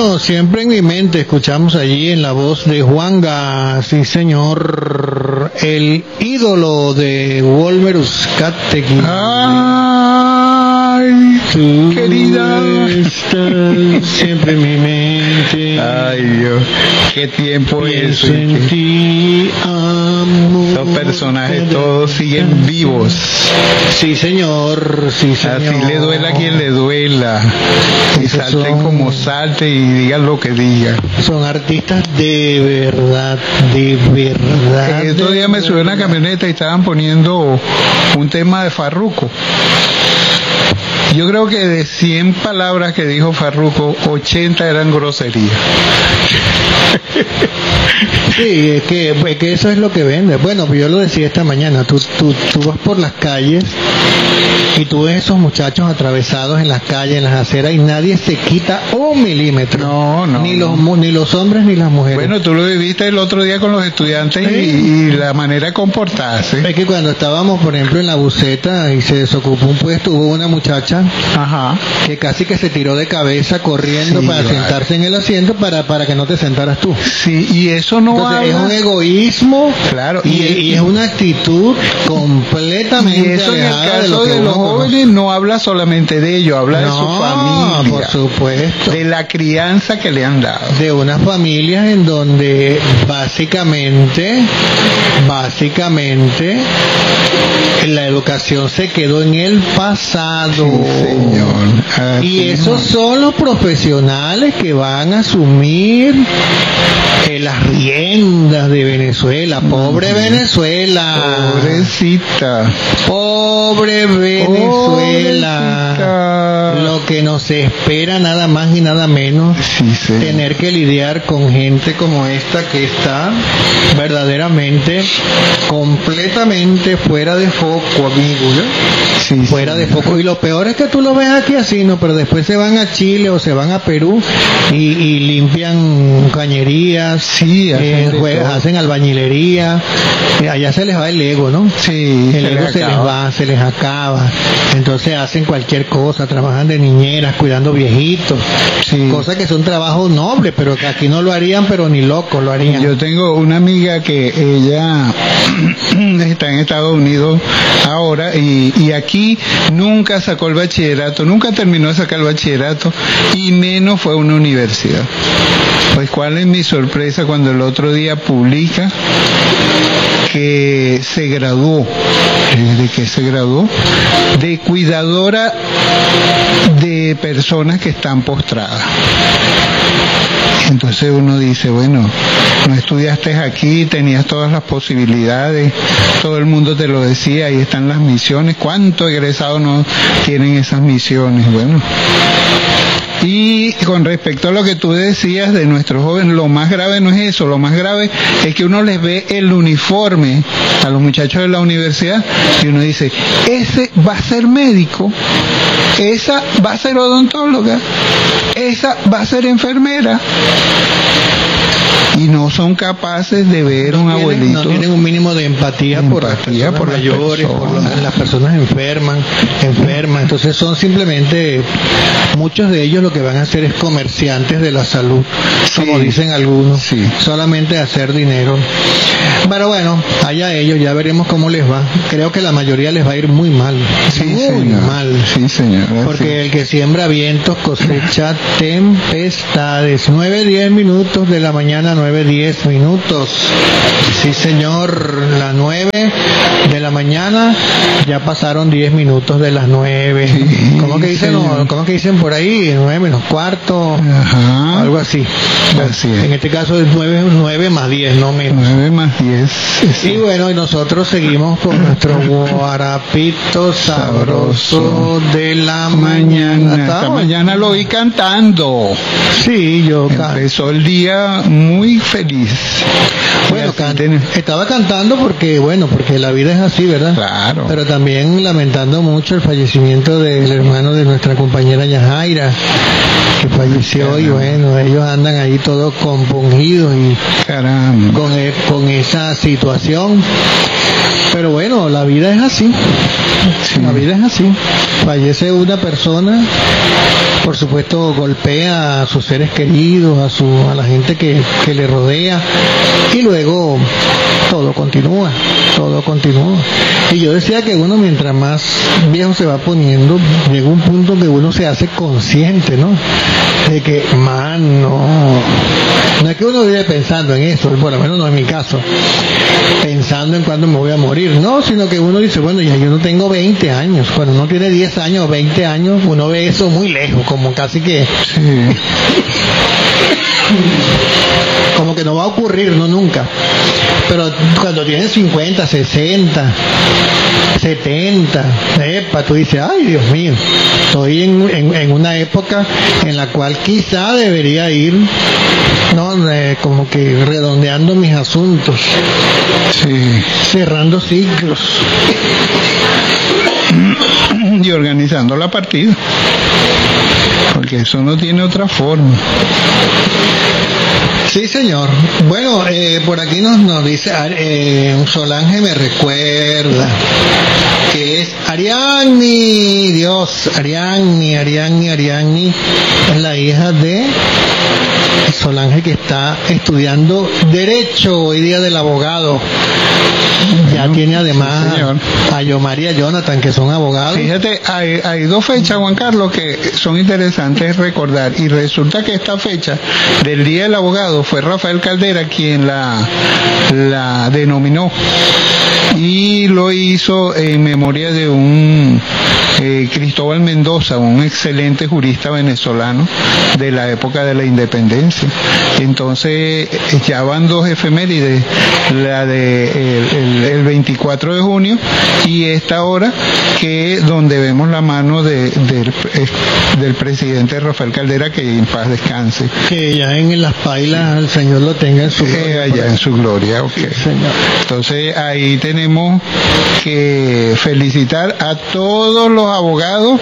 Bueno, siempre en mi mente escuchamos allí en la voz de Juanga, sí señor, el ídolo de Wolmer Uzcategui. Ay, Tú querida, estás siempre en mi mente. ay Dios, qué tiempo es Pienso en ti, amor. Esos personajes todos siguen vivos. Sí señor, sí señor. Así le duela a quien le duela. Y Esos salten son- como salten y digan lo que digan. Son artistas de verdad, de verdad. El otro día me subí a una camioneta y estaban poniendo un tema de Farruko. Yo creo que de 100 palabras que dijo Farruko, 80 eran groserías. Sí, es que eso es lo que vende. Bueno, pues yo lo decía esta mañana, tú vas por las calles y tú ves esos muchachos atravesados en las calles, en las aceras, y nadie se quita un milímetro. No, no. Ni no. ni los hombres ni las mujeres. Bueno, tú lo viviste el otro día con los estudiantes y la manera de comportarse. Es que cuando estábamos, por ejemplo, en la buseta y se desocupó un puesto, hubo una muchacha Ajá. que casi que se tiró de cabeza corriendo Sí, para vale. sentarse en el asiento para que no te sentaras tú. Sí, y eso no Entonces, es habla. un egoísmo, Claro, y es una actitud completamente Y eso en el alejada de lo caso que de uno los conoce. jóvenes no habla solamente de ellos, habla de su No, familia, por supuesto. de la crianza que le han dado. De unas familias en donde básicamente la educación se quedó en el pasado. Sí, señor. Así Y esos es. son los profesionales que van a asumir las riendas de Venezuela. Pobre Venezuela. Pobrecita. Pobre Venezuela. Pobrecita. Lo que nos espera nada más y nada menos, Sí, sí. tener que lidiar con gente como esta que está verdaderamente completamente fuera de foco, amigo, ¿no? Sí, Fuera sí. de foco. Y lo peor es que tú lo ves aquí así, ¿no? Pero después se van a Chile o se van a Perú y limpian cañerías, Sí, hacen albañilería. Allá se les va el ego, ¿no? Sí, El ego se les va, se les acaba. Entonces hacen cualquier cosa, trabajan de niñeras, cuidando viejitos. Sí. Cosas que son trabajos nobles, pero que aquí no lo harían, pero ni locos lo harían. Yo tengo una amiga que ella está en Estados Unidos ahora y aquí nunca sacó el bachillerato, nunca terminó de sacar el bachillerato y menos fue a una universidad. Pues cuál es mi sorpresa cuando el otro día publica que se graduó. ¿De qué se graduó? De cuidadora de personas que están postradas. Entonces uno dice, bueno, no estudiaste aquí, tenías todas las posibilidades, todo el mundo te lo decía, ahí están las misiones, ¿cuántos egresados no tienen esas misiones? Bueno. Y con respecto a lo que tú decías de nuestros jóvenes, lo más grave no es eso, lo más grave es que uno les ve el uniforme a los muchachos de la universidad y uno dice, ese va a ser médico, esa va a ser odontóloga, esa va a ser enfermera. Y no son capaces de ver un abuelito. No tienen un mínimo de empatía por las personas por las mayores, personas. por las personas enfermas. Entonces son simplemente, muchos de ellos lo que van a hacer es comerciantes de la salud, Sí. como dicen algunos, Sí. solamente hacer dinero. Pero bueno, allá ellos, ya veremos cómo les va. Creo que la mayoría les va a ir muy mal, Sí, muy señor. mal. Sí, señor. Porque el que siembra vientos cosecha tempestades. 9:10 minutos de la mañana, 9:10 minutos. Sí, señor, las 9 de la mañana, ya pasaron 10 minutos de las 9. Sí, ¿Cómo que dicen, señor. ¿cómo que dicen por ahí? 9 menos cuarto, Ajá. algo así. Así es. En este caso es 9 más 10, no menos. 9 más 10. Y bueno, y nosotros seguimos con nuestro guarapito sabroso de la mañana. Esta mañana lo vi cantando. Sí, yo Empezó el día muy muy feliz. Bueno, estaba cantando porque la vida es así, ¿verdad? Claro. Pero también lamentando mucho el fallecimiento del hermano de nuestra compañera Yajaira, que falleció. Y bueno, ellos andan ahí todos compungidos y con esa situación. Pero bueno, la vida es así. Sí. La vida es así. Fallece una persona, por supuesto golpea a sus seres queridos, a la gente que le rodea, y luego todo continúa. Y yo decía que uno, mientras más viejo se va poniendo, llega un punto que uno se hace consciente, ¿no? De que, no es que uno vive pensando en eso, por lo menos no en mi caso, pensando en cuándo me voy a morir, no, sino que uno dice, bueno, ya yo no tengo 20 años, cuando uno tiene 10 años o 20 años, uno ve eso muy lejos, como casi que... Sí. Como que no va a ocurrir, no nunca. Pero cuando tienes 50, 60, 70, tú dices, ay Dios mío, estoy en una época en la cual quizá debería ir, como que redondeando mis asuntos, sí, cerrando ciclos y organizando la partida, porque eso no tiene otra forma. Sí, señor. Bueno, por aquí nos dice, Solange me recuerda que es Ariadne, Dios, Ariadne es la hija de Solange, que está estudiando Derecho hoy día del abogado. Ya tiene además a Yomaria Jonathan, que son abogados. Fíjate, hay dos fechas, Juan Carlos, que son interesantes recordar, y resulta que esta fecha del Día del Abogado fue Rafael Caldera quien la denominó, y lo hizo en memoria de un Cristóbal Mendoza, un excelente jurista venezolano de la época de la independencia. Entonces ya van dos efemérides, la de el 24 de junio y esta ahora, que donde vemos la mano del presidente Rafael Caldera, que en paz descanse. Que ya en las pailas el Señor lo tenga en su gloria. Allá en su gloria, ok. Sí, señor. Entonces ahí tenemos que felicitar a todos los abogados,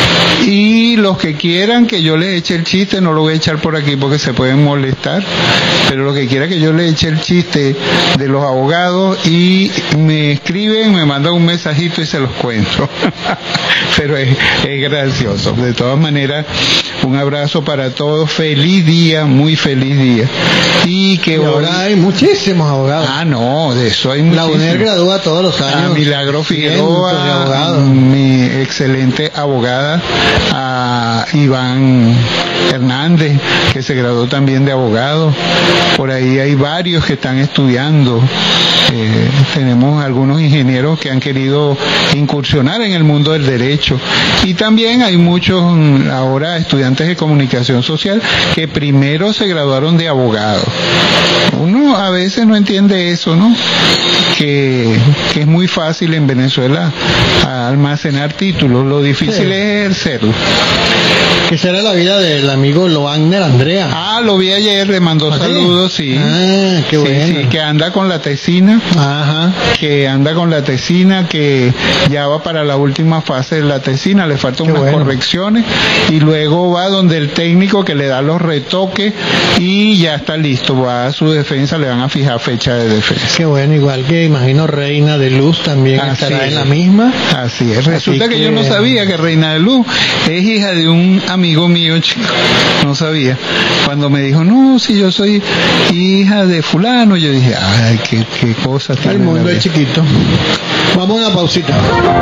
y los que quieran que yo les eche el chiste, no lo voy a echar por aquí porque se pueden molestar, pero lo que quiera que yo les eche el chiste de los abogados, y me escriben, me mandan un mensajito y se los cuento. Pero es gracioso. De todas maneras, un abrazo para todos, feliz día, muy feliz día. Y que ahora hay muchísimos abogados. No, de eso hay muchísimos. La UNER gradúa todos los años. A Milagro Figueroa, mi excelente abogada, a Iván Hernández, que se graduó también de abogado. Por ahí hay varios que están estudiando. Tenemos algunos ingenieros que han querido incursionar en el mundo del derecho, y también hay muchos ahora estudiantes de comunicación social que primero se graduaron de abogados. Uno a veces no entiende eso, ¿no? Que es muy fácil en Venezuela almacenar títulos, lo difícil es ejercerlo. ¿Qué será la vida del amigo Loagner Andrea? Lo vi ayer, le mandó saludos, sí. Qué bueno. Sí, que anda con la tesina. Ajá. Que anda con la tesina, que ya va para la última fase de la tesina, le faltan unas correcciones, y luego va donde el técnico que le da los retoques y ya está listo, va a su defensa, le van a fijar fecha de defensa. Qué bueno, igual que imagino Reina de Luz también estará en la misma. Así es. Resulta que yo no sabía que Reina de Luz es hija de un amigo mío, chico. No sabía. Cuando me dijo, no, si yo soy hija de fulano, yo dije, ay, qué cosa. El mundo es chiquito. Vamos a una pausita.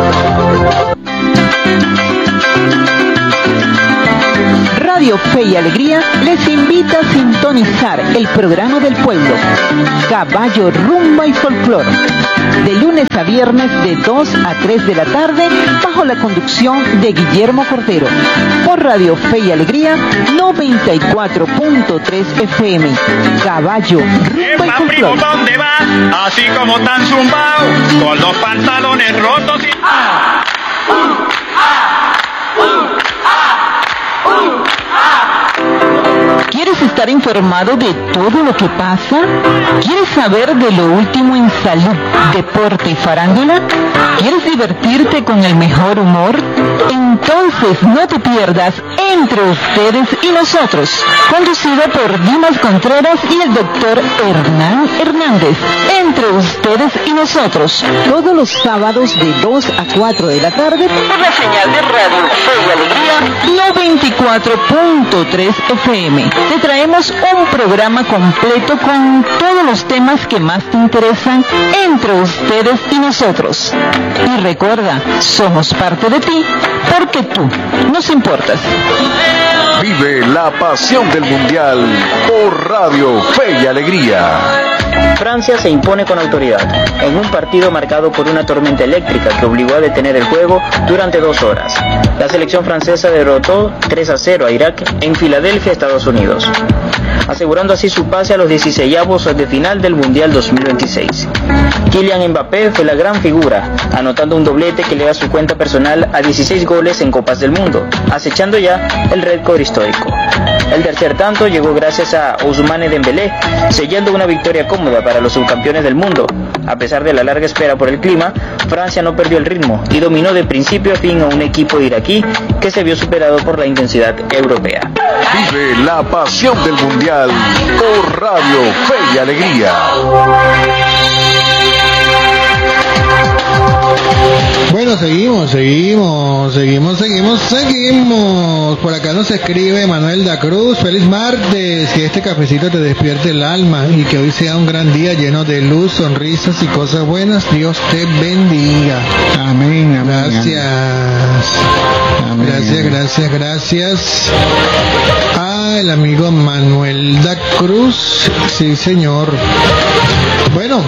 Radio Fe y Alegría les invita a sintonizar el programa del pueblo, Caballo, Rumba y Folclor, de lunes a viernes de 2 a 3 de la tarde, bajo la conducción de Guillermo Cordero, por Radio Fe y Alegría 94.3 FM. Caballo, Rumba y Folclor. Primo, ¿dónde va? Así como tan zumbao, con los pantalones rotos y... ¿Quieres estar informado de todo lo que pasa? ¿Quieres saber de lo último en salud, deporte y farándula? ¿Quieres divertirte con el mejor humor? Entonces no te pierdas Entre Ustedes y Nosotros, conducido por Dimas Contreras y el doctor Hernán Hernández. Entre Ustedes y Nosotros, todos los sábados de 2 a 4 de la tarde por la señal de Radio Fe y Alegría 94.3 FM. Te traemos un programa completo con todos los temas que más te interesan entre ustedes y nosotros. Y recuerda, somos parte de ti porque tú nos importas. Vive la pasión del Mundial por Radio Fe y Alegría. Francia se impone con autoridad, en un partido marcado por una tormenta eléctrica que obligó a detener el juego durante 2 horas. La selección francesa derrotó 3-0 a Irak en Filadelfia, Estados Unidos, asegurando así su pase a los 16avos de final del Mundial 2026. Kylian Mbappé fue la gran figura, anotando un doblete que le da su cuenta personal a 16 goles en Copas del Mundo, acechando ya el récord histórico. El tercer tanto llegó gracias a Ousmane Dembélé, sellando una victoria cómoda para los subcampeones del mundo. A pesar de la larga espera por el clima, Francia no perdió el ritmo y dominó de principio a fin a un equipo iraquí que se vio superado por la intensidad europea. Vive la pasión del Mundial por Radio Fe y Alegría. Bueno, seguimos. Por acá nos escribe Manuel da Cruz: feliz martes, que este cafecito te despierte el alma y que hoy sea un gran día lleno de luz, sonrisas y cosas buenas. Dios te bendiga. Amén, amén. Gracias. Amén. Gracias. El amigo Manuel da Cruz, sí señor. Bueno,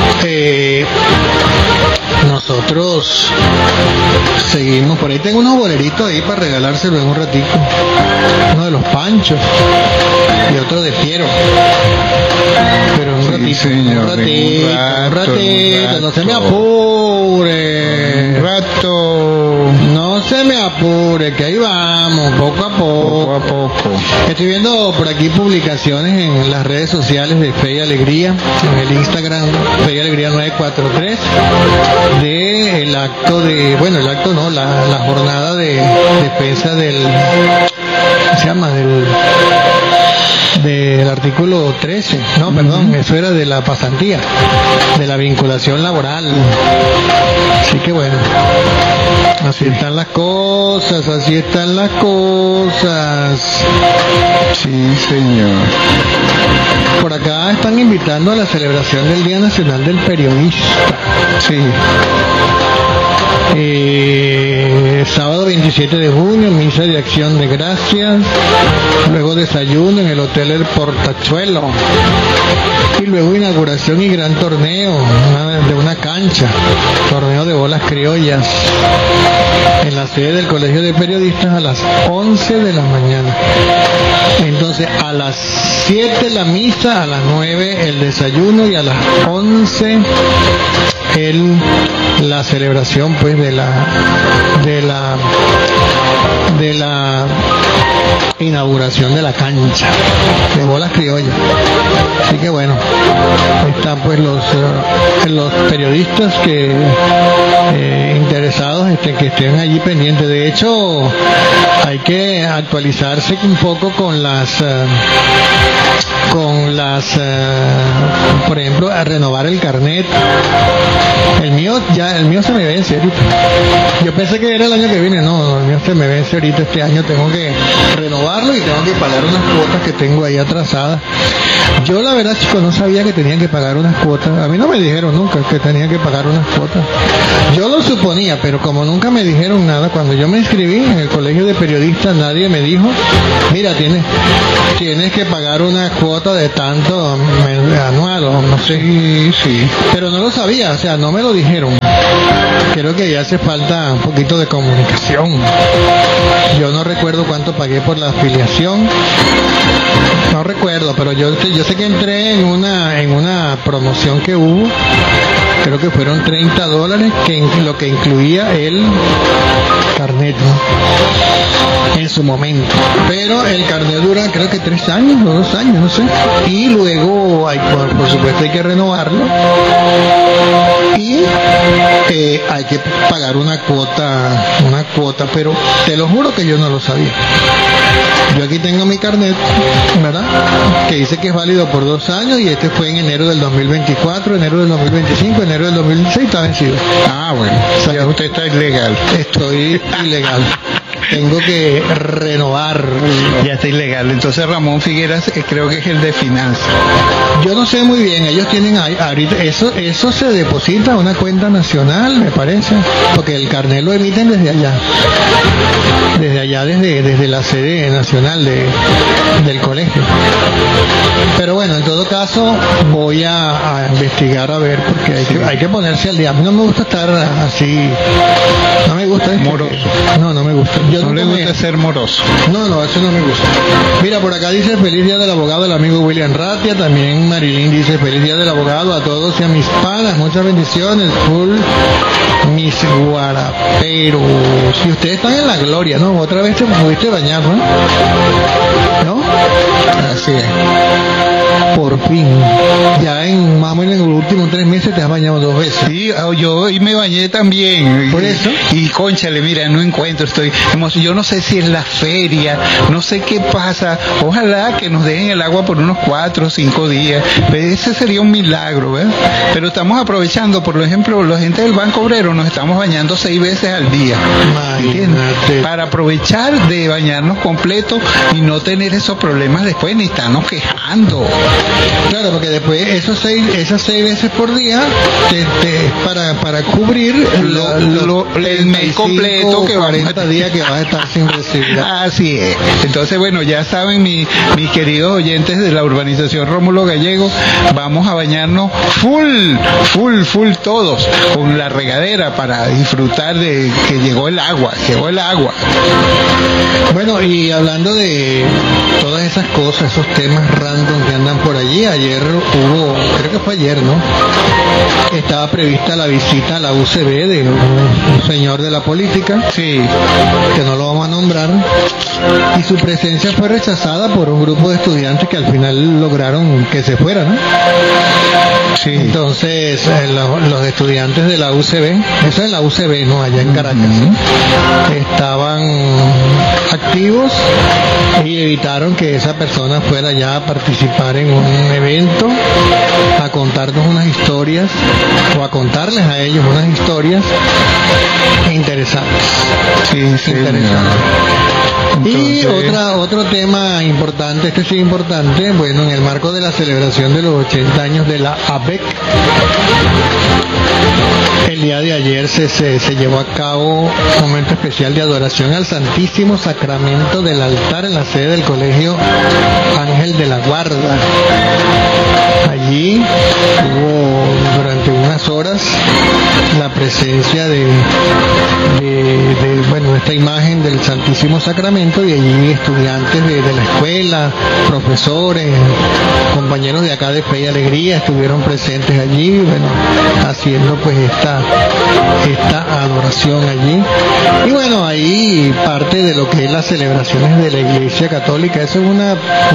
nosotros seguimos por ahí. Tengo unos boleritos ahí para regalárselo en un ratito. Uno de los Panchos y otro de Piero. Pero un ratito, señor, un ratito, no se me apure. Un rato. No se me apure, que ahí vamos, poco a poco. Estoy viendo por aquí publicaciones en las redes sociales de Fe y Alegría, en el Instagram Fe y Alegría 943, de el acto de, bueno, el acto no, la jornada de defensa del, ¿cómo se llama? Del artículo 13, no, perdón, eso era de la pasantía, de la vinculación laboral. Así que bueno, así están las cosas. Sí, señor. Por acá están invitando a la celebración del Día Nacional del Periodista. Sí. Sábado 27 de junio, misa de acción de gracias, luego desayuno en el Hotel El Portachuelo y luego inauguración y gran torneo de una cancha, torneo de bolas criollas en la sede del Colegio de Periodistas a las 11 de la mañana. Entonces a las 7 la misa, a las 9 el desayuno y a las 11 la celebración pues de la inauguración de la cancha de bolas criollas. Así que bueno, ahí están pues los periodistas que interesados que estén allí pendientes. De hecho, hay que actualizarse un poco con las por ejemplo, a renovar el carnet. El mío se me vence ahorita. Yo pensé que era el año que viene, no, el mío se me vence ahorita este año. Tengo que renovarlo y tengo que pagar unas cuotas que tengo ahí atrasadas. Yo la verdad, chicos, no sabía que tenían que pagar unas cuotas. A mí no me dijeron nunca que tenía que pagar unas cuotas. Yo lo suponía, pero como nunca me dijeron nada, cuando yo me inscribí en el colegio de periodistas, nadie me dijo, mira, tienes que pagar una cuota de tanto anual o no sé. Sí. Pero no lo sabía, o sea, no me lo dijeron. Creo que ya hace falta un poquito de comunicación. Yo no recuerdo cuánto pagué por la afiliación. No recuerdo, pero yo sé que entré en una promoción que hubo. Creo que fueron $30, lo que incluía el carnet, ¿no? en su momento. Pero el carnet dura creo que 3 años o 2 años, no sé. Y luego, por supuesto, hay que renovarlo. Y hay que pagar una cuota, pero te lo juro que yo no lo sabía. Yo aquí tengo mi carnet, ¿verdad? Que dice que es válido por 2 años, y este fue en enero del 2024, enero del 2025, enero del 2016, está vencido. Ah, bueno, ya usted está ilegal. Estoy ilegal. Tengo que renovar. Ya está ilegal. Entonces Ramón Figueras creo que es el de finanzas. Yo no sé muy bien, ellos tienen ahorita, eso se deposita a una cuenta nacional, me parece, porque el carnet lo emiten desde allá, desde la sede nacional del colegio. Pero bueno, en todo caso voy a investigar a ver, porque hay que ponerse al día. A mí no me gusta estar así, no me gusta moroso. No me gusta. No le gusta ser moroso. No, eso no me gusta. Mira, por acá dice feliz día del abogado el amigo William Ratia. También Marilyn dice feliz día del abogado a todos y a mis panas, muchas bendiciones, full mis guaraperos. Si ustedes están en la gloria, ¿no? Otra vez te pudiste bañar, ¿no? ¿No? Así es. Por fin. Ya más o menos en los últimos 3 meses te has bañado 2 veces. Sí, yo hoy me bañé también. ¿Por eso? Y cónchale, mira, no encuentro, estoy emocionado. Yo no sé si es la feria, no sé qué pasa. Ojalá que nos dejen el agua por unos 4 o 5 días. Ese sería un milagro, ¿verdad? Pero estamos aprovechando, por ejemplo, la gente del Banco Obrero nos estamos bañando 6 veces al día. Imagínate. Para aprovechar de bañarnos completo y no tener esos problemas después ni estarnos quejando. Claro, porque después esas 6 veces por día para cubrir el mes completo que 40 días que vas a estar sin recibir. Así es. Entonces, bueno, ya saben mis queridos oyentes de la urbanización Rómulo Gallego, vamos a bañarnos full todos con la regadera para disfrutar de que llegó el agua. Bueno, y hablando de todas esas cosas, esos temas random que andan por allí, ayer creo que fue ayer, ¿no? Estaba prevista la visita a la UCB de un señor de la política, sí, que no lo vamos a nombrar, y su presencia fue rechazada por un grupo de estudiantes que al final lograron que se fuera, ¿no? Sí. Entonces, los estudiantes de la UCB, eso es la UCB, ¿no? Allá en Caracas, estaban activos y evitaron que esa persona fuera ya a participar en un evento, a contarnos unas historias, o a contarles a ellos unas historias interesantes. Sí, interesantes. Entonces... Y otro tema importante, este sí es importante, bueno, en el marco de la celebración de los 80 años de la ABEC, el día de ayer se llevó a cabo un momento especial de adoración al Santísimo Sacramento del altar en la sede del Colegio Ángel de la Guarda. Allí hubo durante unas horas la presencia de esta imagen del Santísimo Sacramento, y allí estudiantes de la escuela, profesores, compañeros de acá de Fe y Alegría estuvieron presentes allí, bueno, haciendo pues esta adoración allí. Y bueno, ahí parte de lo que es las celebraciones de la Iglesia Católica. Eso es una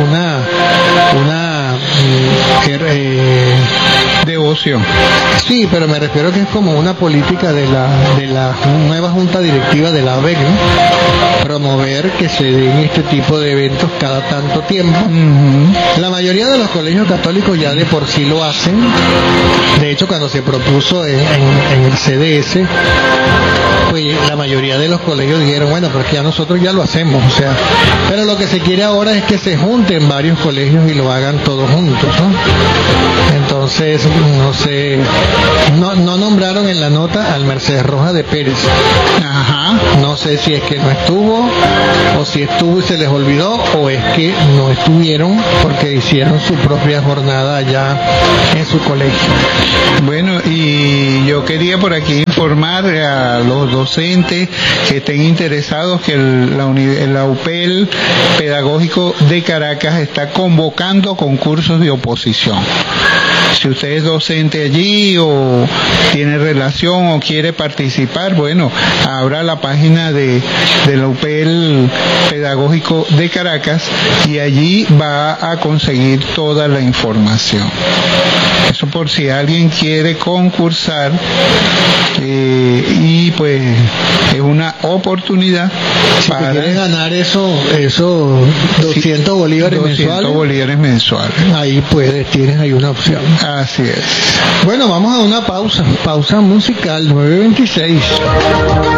devoción. Sí, pero me refiero que es como una política de la nueva junta directiva de la ABEC, ¿no? Promover que se den este tipo de eventos cada tanto tiempo. La mayoría de los colegios católicos ya de por sí lo hacen. De hecho, cuando se propuso en el CDS, pues la mayoría de los colegios dijeron, bueno, pero es que ya nosotros ya lo hacemos, o sea, pero lo que se quiere ahora es que se junten varios colegios y lo hagan todos juntos, ¿no? Entonces, no sé, no nombraron en la nota al Mercedes Rojas de Pérez. Ajá. No sé si es que no estuvo, o si estuvo y se les olvidó, o es que no estuvieron porque hicieron su propia jornada allá en su colegio. Bueno, y yo quería por aquí informar a los docentes que estén interesados que la UPEL Pedagógico de Caracas está convocando concursos de oposición. Si usted es docente allí o tiene relación o quiere participar, bueno, abra la página de la UPL Pedagógico de Caracas y allí va a conseguir toda la información. Eso por si alguien quiere concursar, y pues es una oportunidad si para quieren ganar esos 200 bolívares 200 mensuales. bolívares mensuales. Ahí tienes ahí una opción. Así es. Bueno, vamos a una pausa musical, 9:26.